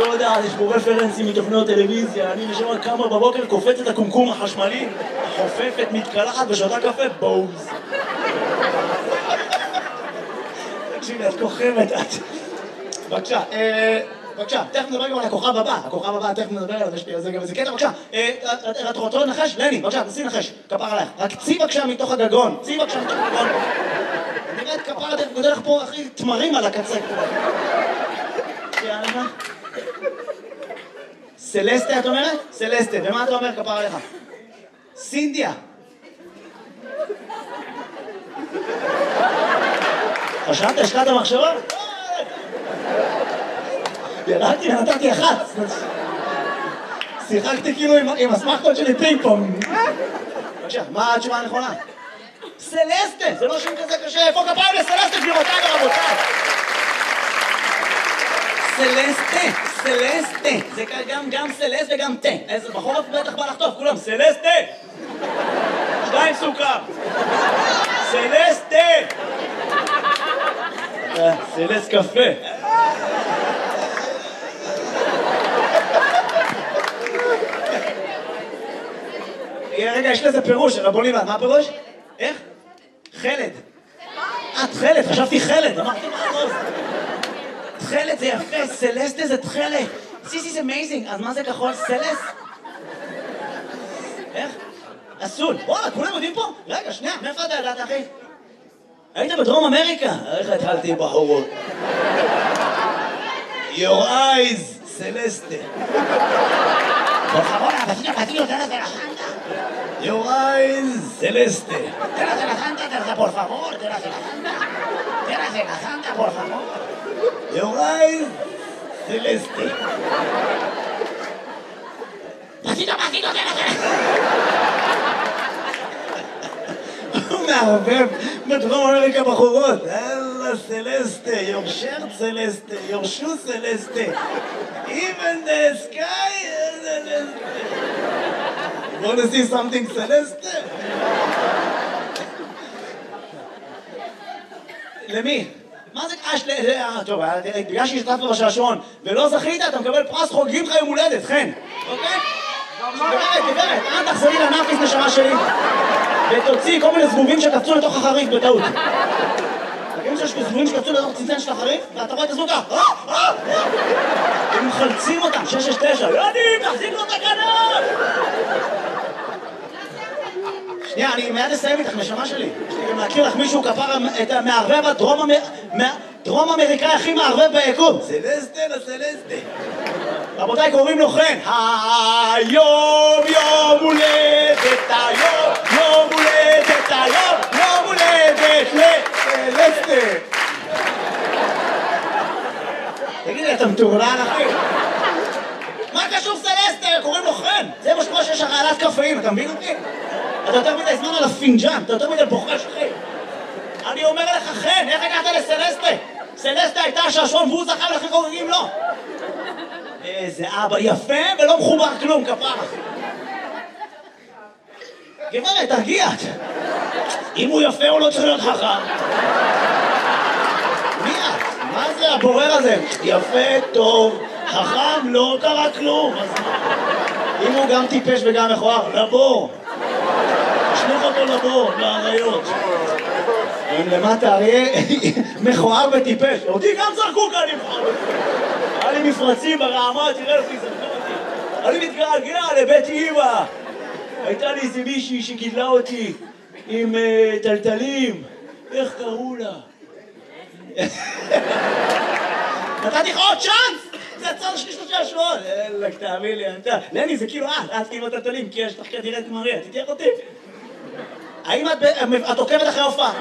לא יודע, יש פה רפרנסים מתוכניות טלוויזיה, אני נשמע כמה בבוקר קופץ את הקומקום החשמלי, חופפת, מתקלחת ושותה קפה, בוז. תקשיבי, את כוכבת, את... בבקשה, תכף נדבר גם על הכוכב הבא, תכף נדבר עליו, יש לי על זה גם איזה קטע, בבקשה. את רוצה לנחש? לני, בבקשה, תנסי לנחש, כפר עלייך. רק צי בבקשה מתוך הגגון, נראה את כפר הדרך, גודל לך פה הכי תמרים על הקצה. יאללה. סלסטה את אומרת? סלסטה, ומה אתה אומר כפר עליך? סינדיה. חשבת, השקעת המחשבה? ירדתי ונתתי אחת. שיחקתי כאילו עם הסמכות שלי פינג פונג. בבקשה, מה התשובה הנכונה? סלסטה, זה לא שם כזה קשה. איפה כפיים לסלסטה, גבירותיי ורבותיי? סלסטה. זה גם סלסט וגם תה. איזה בחורף בטח בא לחטוף, כולם. סלסטה. 2 סוכר. סלסטה. סלסט קפה. רגע, יש לזה פירוש, רבוני, מה הפירוש? איך? חלד. את חלד, חשבתי חלד, אמרתי מה הכל? תחלת זה יפה, סלסטה זה תחלת. This is amazing, אז מה זה כחול? סלס? איך? אסול. וואלה, כולם יודעים פה? רגע, שנייה, מאיפה אתה ידעת, אחי? היית בדרום אמריקה? איך התחלתי עם בחורות? Your eyes, סלסטה. Por favor, vecino, te das de la santa. Your eyes, celeste. Te das de la santa, por favor, te das de la santa. Te das de la santa, por favor. Your eyes, celeste. Vecino, te das de la הוא מערבב בדרום אמריקה בחורות. אללה סלסטה, your shirt סלסטה, your shoe סלסטה. Even the sky is celeste. You want to see something celeste? למי? מה זה קש? טוב, בגלל שהשתתפת בשעשועון ולא זכית, אתה מקבל פרס חוגגים לך יום הולדת, חן. אוקיי? גברת, אל תחזרי לנאפיס נשמה שלי ותוציא כל מיני זבובים שקפצו לתוך החריף בטעות. תגידו שיש זבובים שקפצו לתוך צנצן של החריף ואתה רואה את הזבוב ככה הם מחלצים אותם, 669 יוני, תחזיק לו את הכנף! שנייה, אני מיד אסיים איתך נשמה שלי. יש לי גם להכיר לך מישהו כפר את המערבב הדרום אמריקאי הכי מערבב ביקום. סלסטה לסלסטה. רבותיי, קוראים לו חן. היום יום הולדת, יום הולדת לסלסטה. תגידי, אתה מטורלל אחי? מה קשור סלסטה? קוראים לו חן. זה מה שקורה שיש הרעלת קפאים, אתה מבין אותי? אתה יותר מדי זמן על הפינג'אן, אתה יותר מדי בוחש אחי. אני אומר לך חן, איך הגעת לסלסטה? סלסטה הייתה השעשועון והוא זכה ולכן חוגגים לו. איזה אבא יפה ולא מחובר כלום, כפרה. גברת, תרגיעת. אם הוא יפה הוא לא צריך להיות חכם. מי את? מה זה הבורר הזה? יפה, טוב, חכם, לא קרה כלום. אם הוא גם טיפש וגם מכוער, לבור. תשלח אותו לבור, לאריות. אם למטה אריה מכוער וטיפש. אותי גם זרקו כאן עם חם. היה לי מפרצים ברעמה, תראה לפי זרקו אותי. אני מתגעגע לבית אמא. הייתה לי איזה מישהי שגידלה אותי עם טלטלים. איך קראו לה? נתתי לך עוד צ'אנס! זה הצד שלי 3 שעשועון. אלק, תאמין לי, לני, זה כאילו את כאילו טלטלים, כי יש לך כדירה את מריה, תתייך אותי. האם את עוקבת אחרי הופעה?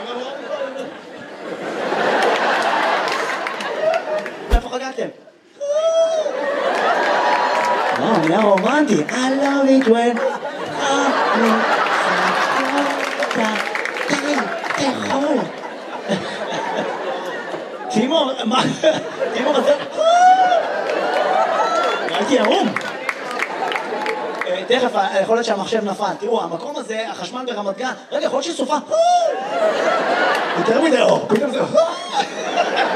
איפה חגגתם? נהיה רומנטי. I love it when תאכול. תימור, מה? תימור, אתה... הייתי ערום. תכף, יכול להיות שהמחשב נפל. תראו, המקום הזה, החשמל ברמת גן, רגע, יכול להיות שסופה. יותר מדי אור, פתאום זה...